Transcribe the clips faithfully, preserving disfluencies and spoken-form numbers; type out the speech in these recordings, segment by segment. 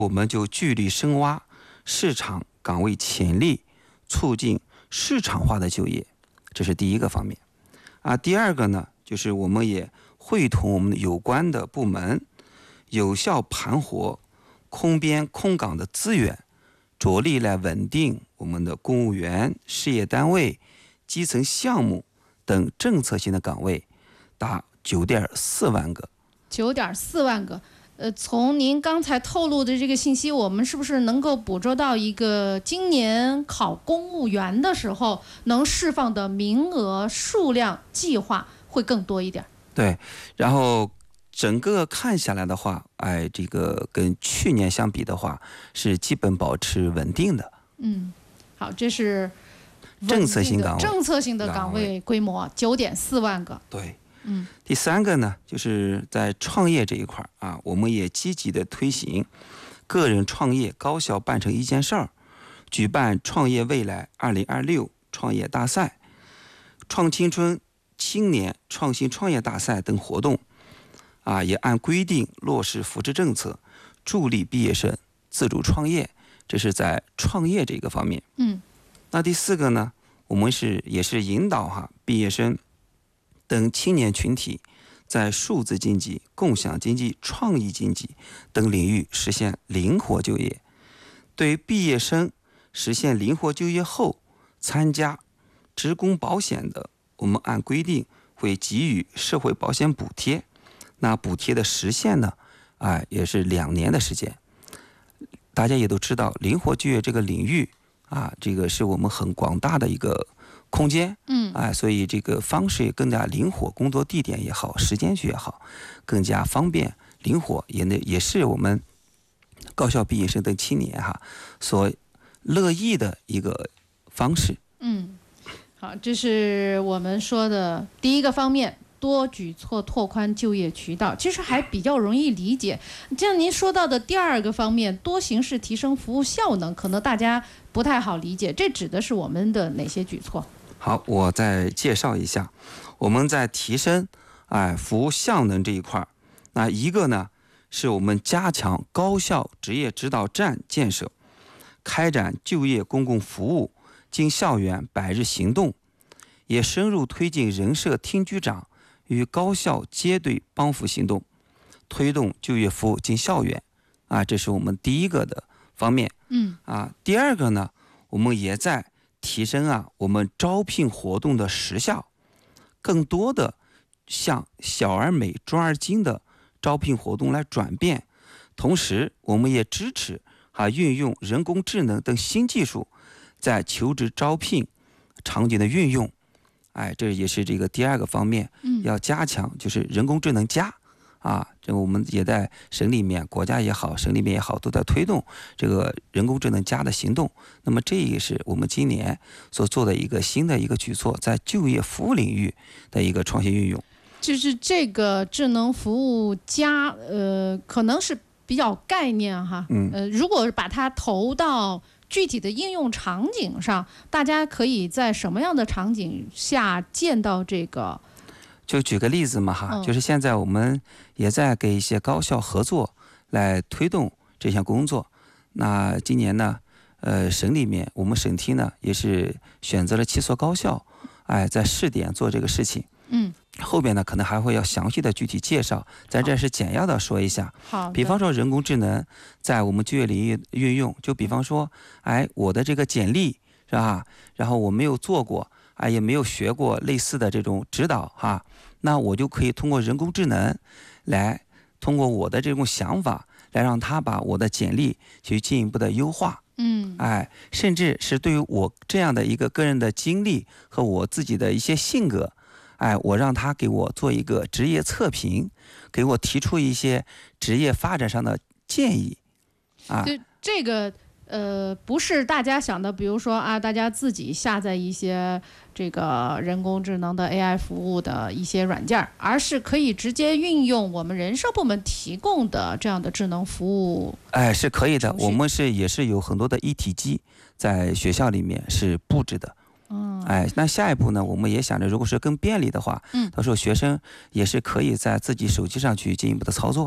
我们就聚力深挖市场岗位潜力，促进市场化的就业，这是第一个方面。啊，第二个呢，就是我们也会同我们有关的部门，有效盘活空编空岗的资源，着力来稳定我们的公务员、事业单位、基层项目等政策性的岗位，达九点四万个。 九点四万个。呃，从您刚才透露的这个信息，我们是不是能够捕捉到一个今年考公务员的时候能释放的名额数量计划会更多一点？ 对，然后整个看下来的话，哎，这个跟去年相比的话，是基本保持稳定的。 嗯，好，这是政策性岗位， 政策性的岗位规模九点四万个。 对。 嗯， 第三个呢，就是在创业这一块啊，我们也积极的推行个人创业高效办成一件事儿，举办创业未来二零二六创业大赛、创青春青年创新创业大赛等活动，啊，也按规定落实扶持政策，助力毕业生自主创业，这是在创业这个方面。 嗯， 那第四个呢，我们是也是引导哈毕业生等青年群体在数字经济、共享经济、创意经济等领域实现灵活就业。对于毕业生实现灵活就业后参加职工保险的，我们按规定会给予社会保险补贴。那补贴的时限呢，啊，也是两年的时间。大家也都知道，灵活就业这个领域啊，这个是我们很广大的一个空间， 嗯， 哎，所以这个方式也更加灵活，工作地点也好，时间区也好，更加方便灵活，也呢也是我们高校毕业生等青年哈所乐意的一个方式。 嗯，好，这是我们说的第一个方面，多举措拓宽就业渠道，其实还比较容易理解。像您说到的第二个方面，多形式提升服务效能，可能大家不太好理解，这指的是我们的哪些举措？ 好，我再介绍一下，我们在提升哎服务效能这一块，那一个呢是我们加强高校职业指导站建设，开展就业公共服务进校园百日行动，也深入推进人社厅局长与高校接对帮扶行动，推动就业服务进校园啊，这是我们第一个的方面。 嗯啊，第二个呢，我们也在提升啊我们招聘活动的时效，更多的向小而美专而精的招聘活动来转变，同时我们也支持啊运用人工智能等新技术在求职招聘场景的运用，哎，这也是这个第二个方面，要加强就是人工智能加。啊，这个我们也在省里面、国家也好、省里面也好，都在推动这个人工智能加的行动。那么这也是我们今年所做的一个新的一个举措，在就业服务领域的一个创新运用。 就是这个智能服务加，呃，可能是比较概念哈， 嗯， 呃，如果把它投到具体的应用场景上，大家可以在什么样的场景下见到这个？ 就举个例子嘛哈， 嗯、 就是现在我们也在跟一些高校合作来推动这项工作。那今年呢，呃，省里面我们省厅呢也是选择了七所高校，哎，在试点做这个事情。 嗯， 后边呢可能还会要详细的具体介绍，在这是简要的说一下。 好， 比方说人工智能在我们就业领域运用，就比方说，哎，我的这个简历是吧？然后我没有做过。啊，也没有学过类似的这种指导哈，那我就可以通过人工智能来通过我的这种想法来让他把我的简历去进一步的优化。 嗯， 哎，甚至是对于我这样的一个个人的经历和我自己的一些性格，哎，我让他给我做一个职业测评，给我提出一些职业发展上的建议啊。 就这个呃，不是大家想的，比如说啊，大家自己下载一些这个人工智能的 A I 服务的一些软件，而是可以直接运用我们人社部门提供的这样的智能服务。 哎，是可以的，我们是也是有很多的一体机在学校里面是布置的。 嗯， 哎，那下一步呢，我们也想着，如果是更便利的话， 嗯， 到时候学生也是可以在自己手机上去进一步的操作。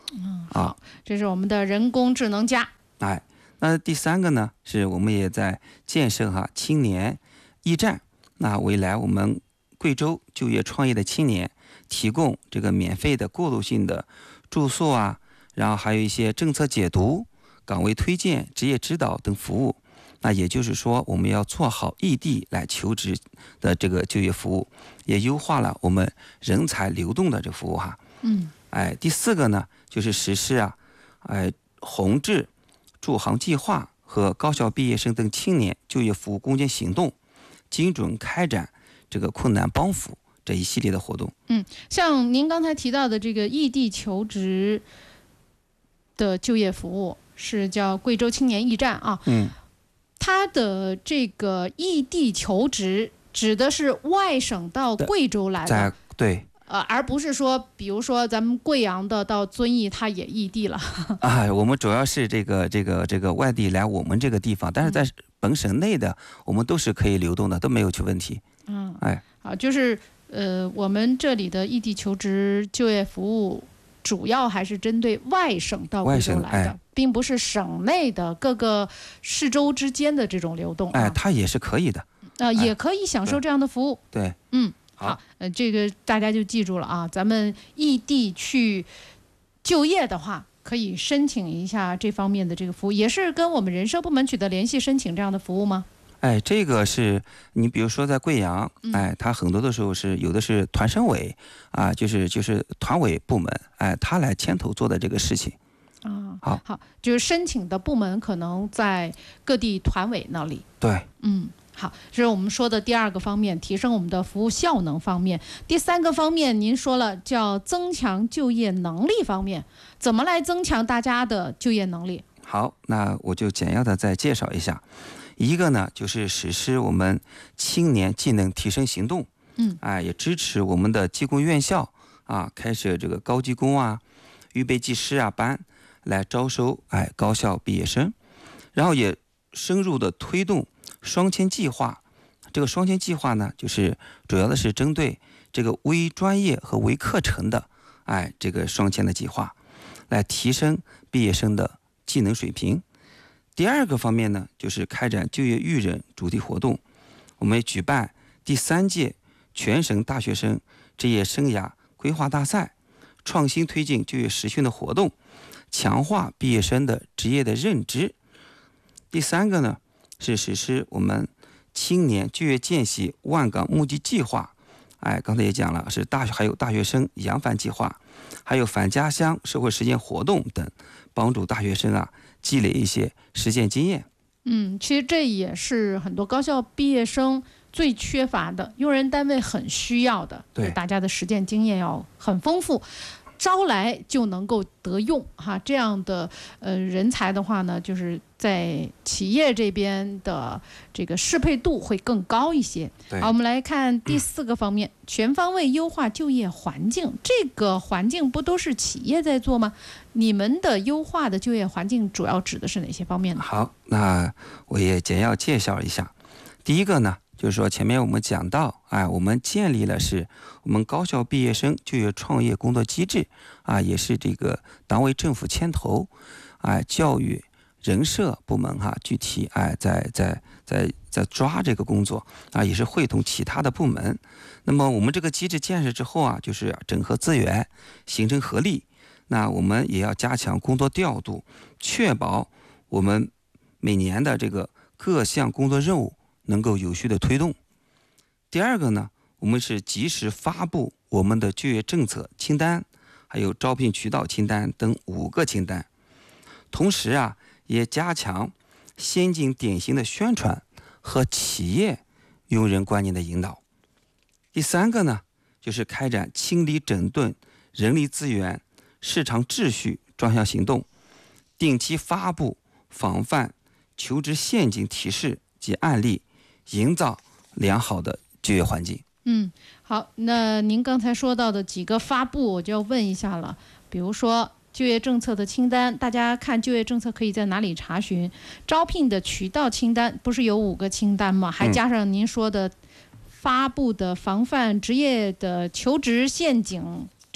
嗯，好，这是我们的人工智能加。 哎，那第三个呢，是我们也在建设哈青年驿站。那未来我们贵州就业创业的青年提供这个免费的过渡性的住宿啊，然后还有一些政策解读、岗位推荐、职业指导等服务。那也就是说，我们要做好异地来求职的这个就业服务，也优化了我们人才流动的这个服务哈。 嗯， 哎，第四个呢，就是实施啊，哎，宏志助行计划和高校毕业生等青年就业服务攻坚行动，精准开展这个困难帮扶这一系列的活动。 嗯，像您刚才提到的这个异地求职的就业服务，是叫贵州青年驿站啊。 嗯。 它的这个异地求职指的是外省到贵州来的， 对， 呃，而不是说，比如说咱们贵阳的到遵义，它也异地了。 啊，我们主要是这个这个这个外地来我们这个地方，但是在本省内的，我们都是可以流动的，都没有去问题。 嗯， 哎， 好，就是呃，我们这里的异地求职就业服务，主要还是针对外省到贵州来的。并不是省内的各个市州之间的这种流动、啊， 哎，它也是可以的， 呃，也可以享受这样的服务。 对， 嗯，好，呃，这个大家就记住了啊，咱们异地去就业的话，可以申请一下这方面的这个服务，也是跟我们人社部门取得联系申请这样的服务吗？ 哎，这个是你比如说在贵阳， 嗯、 哎，它很多的时候是有的是团省委啊，就是就是团委部门，哎，他来牵头做的这个事情。 啊， 好， 好，就是申请的部门可能在各地团委那里。 对， 嗯，好，这是我们说的第二个方面，提升我们的服务效能方面。第三个方面，您说了叫增强就业能力方面，怎么来增强大家的就业能力？ 好，那我就简要的再介绍一下。一个呢，就是实施我们青年技能提升行动， 嗯， 哎，也支持我们的技工院校啊，开设这个高技工啊、预备技师啊班。来招收哎高校毕业生，然后也深入的推动双签计划。这个双签计划呢，就是主要的是针对这个微专业和微课程的哎这个双签的计划，来提升毕业生的技能水平。第二个方面呢，就是开展就业育人主题活动，我们举办第三届全省大学生职业生涯规划大赛，创新推进就业实训的活动。强化毕业生的职业的认知。第三个呢，是实施我们青年就业见习万岗募集计划。哎，刚才也讲了，是大学还有大学生扬帆计划，还有返家乡社会实践活动等，帮助大学生啊积累一些实践经验。 嗯，其实这也是很多高校毕业生最缺乏的，用人单位很需要的， 对， 大家的实践经验要很丰富。招来就能够得用哈，这样的呃人才的话呢，就是在企业这边的这个适配度会更高一些。好，我们来看第四个方面，嗯、全方位优化就业环境。这个环境不都是企业在做吗？你们的优化的就业环境主要指的是哪些方面呢？ 好，那我也简要介绍一下。第一个呢，就是说前面我们讲到，哎，我们建立了是我们高校毕业生就业创业工作机制啊，也是这个党委政府牵头，哎，教育人社部门哈、啊，具体哎在在在在抓这个工作啊，也是会同其他的部门。那么我们这个机制建设之后啊，就是整合资源，形成合力。那我们也要加强工作调度，确保我们每年的这个各项工作任务能够有序的推动。第二个呢，我们是及时发布我们的就业政策清单，还有招聘渠道清单等五个清单。同时啊，也加强先进典型的宣传和企业用人观念的引导。第三个呢，就是开展清理整顿人力资源、市场秩序专项行动，定期发布防范求职陷阱提示及案例，营造良好的就业环境。 嗯，好，那您刚才说到的几个发布，我就要问一下了。比如说就业政策的清单，大家看就业政策可以在哪里查询？招聘的渠道清单不是有五个清单吗？还加上您说的发布的防范职业的求职陷阱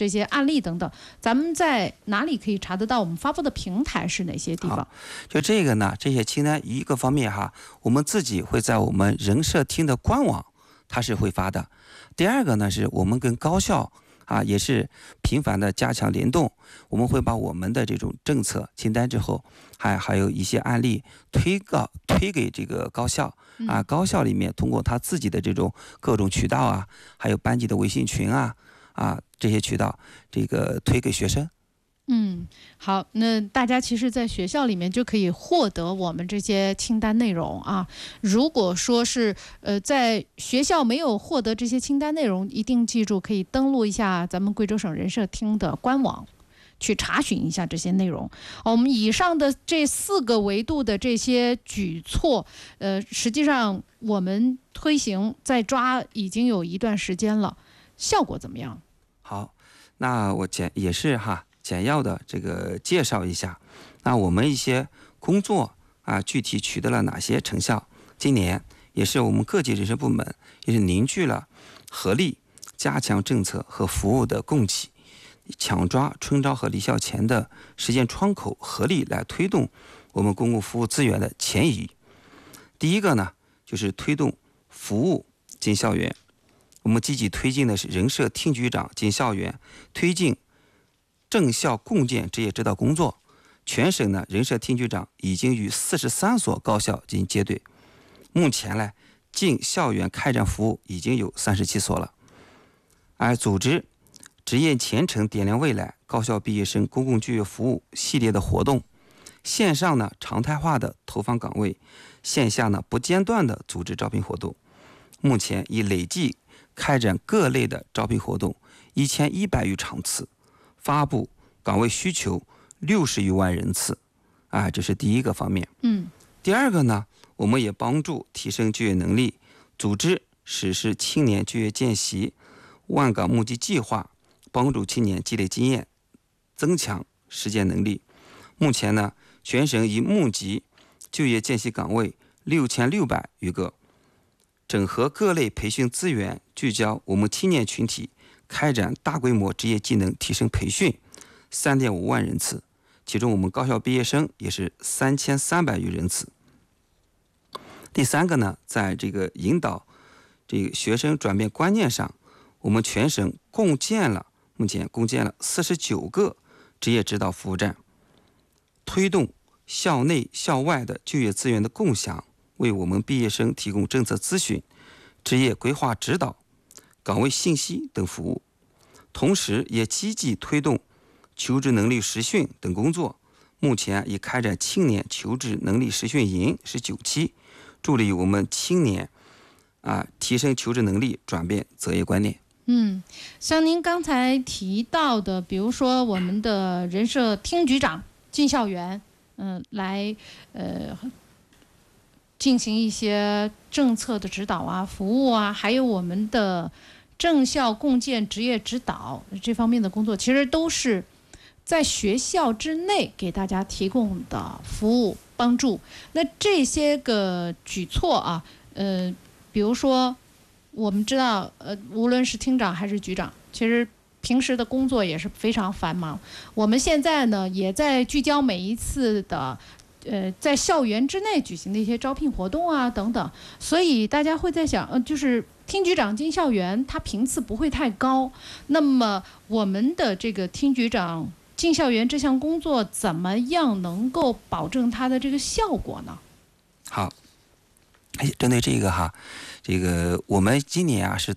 这些案例等等，咱们在哪里可以查得到？我们发布的平台是哪些地方？ 就这个呢，这些清单一个方面哈，我们自己会在我们人社厅的官网，它是会发的。第二个呢，是我们跟高校啊也是频繁的加强联动，我们会把我们的这种政策清单之后，还还有一些案例推告推给这个高校啊，高校里面通过他自己的这种各种渠道啊，还有班级的微信群啊啊这些渠道，这个推给学生。 嗯，好，那大家其实在学校里面就可以获得我们这些清单内容啊。如果说是呃在学校没有获得这些清单内容，一定记住可以登录一下咱们贵州省人社厅的官网，去查询一下这些内容。我们以上的这四个维度的这些举措，呃，实际上我们推行在抓已经有一段时间了，效果怎么样？ 好，那我简也是哈。简要的这个介绍一下，那我们一些工作啊，具体取得了哪些成效？今年也是我们各级人社部门也是凝聚了合力，加强政策和服务的供给，抢抓春招和离校前的时间窗口，合力来推动我们公共服务资源的前移。第一个呢，就是推动服务进校园，我们积极推进的是人社厅局长进校园，推进正校共建职业指导工作。全省呢，人社厅局长已经与四十三所高校进行接对，目前呢，进校园开展服务已经有三十七所了。而组织职业前程点亮未来高校毕业生公共就业服务系列的活动，线上呢常态化的投放岗位，线下呢不间断的组织招聘活动。目前已累计开展各类的招聘活动一千一百余场次，发布岗位需求六十余万人次，啊，这是第一个方面。 嗯， 第二个呢，我们也帮助提升就业能力，组织实施青年就业见习、万岗募集计划，帮助青年积累经验，增强实践能力。目前呢，全省已募集就业见习岗位六千六百余个，整合各类培训资源，聚焦我们青年群体，开展大规模职业技能提升培训三点五万人次，其中我们高校毕业生也是三千三百余人次。第三个呢，在这个引导这个学生转变观念上，我们全省共建了目前共建了四十九个职业指导服务站，推动校内校外的就业资源的共享，为我们毕业生提供政策咨询、职业规划指导、岗位信息等服务，同时也积极推动求职能力实训等工作。目前已开展青年求职能力实训营是九期，助力我们青年啊提升求职能力，转变择业观念。 嗯，像您刚才提到的，比如说我们的人社厅局长进校园，嗯、呃，来呃进行一些政策的指导啊、服务啊，还有我们的正校共建职业指导这方面的工作，其实都是在学校之内给大家提供的服务帮助。那这些个举措啊，呃，比如说我们知道，呃，无论是厅长还是局长，其实平时的工作也是非常繁忙。我们现在呢，也在聚焦每一次的，呃，在校园之内举行的一些招聘活动啊等等。所以大家会在想，呃，就是厅局长进校园，他频次不会太高。那么我们的这个厅局长进校园这项工作，怎么样能够保证它的这个效果呢？ 好，哎，针对这个哈。这个我们今年啊是